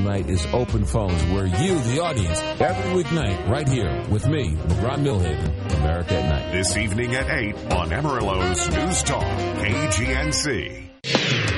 night is Open Phones, where you, the audience, every weeknight, right here with me, LeBron Milhaven, America at Night. This evening at 8 on Amarillo's News Talk, KGNC.